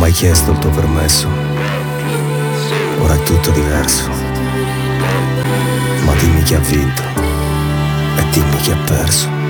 mai chiesto il tuo permesso, ora è tutto diverso. Ma dimmi chi ha vinto e dimmi chi ha perso.